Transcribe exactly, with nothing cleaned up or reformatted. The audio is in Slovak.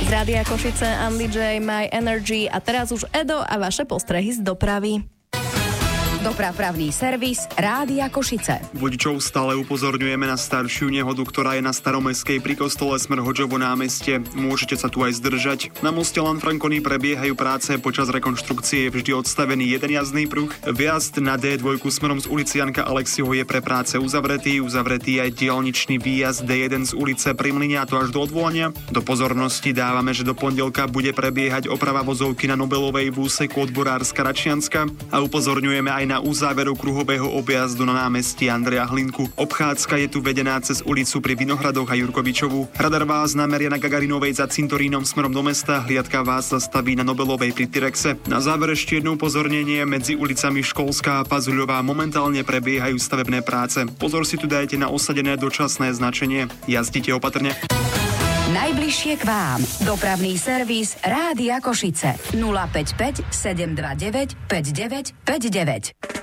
Z Rádia Košice, Andy J, My Energy a teraz už Edo a vaše postrehy z dopravy. Dopravný servis Rádia Košice. Vodičov stále upozorňujeme na staršiu nehodu, ktorá je na Staromestskej pri kostole Smrhodžovo námestie. Môžete sa tu aj zdržať. Na moste Lanfranconi prebiehajú práce, počas rekonštrukcie je vždy odstavený jeden jazdný pruh. Vjazd na dé dva smerom z ulici Janka Alexiho je pre práce uzavretý, uzavretý aj diaľničný výjazd dé jeden z ulice Pri Mlyne, a to až do odvolania. Do pozornosti dávame, že do pondelka bude prebiehať oprava vozovky na Nobelovej v úseku od Borárska Račianska a upozorňujeme aj na na uzáveru kruhového objazdu na námestí Andreja Hlinku. Obchádzka je tu vedená cez ulicu Pri Vinohradoch a Jurkovičovu. Radar vás nameria na Gagarinovej za cintorínom smerom do mesta, hliadka vás zastaví na Nobelovej pri Tyrexe. Na záver ešte jedno upozornenie, medzi ulicami Školská a Pazuľová momentálne prebiehajú stavebné práce. Pozor si tu dajte na osadené dočasné značenie. Jazdite opatrne. Najbližšie k vám. Dopravný servis Rádia Košice. nula päť päť sedem dva deväť päť deväť päť deväť.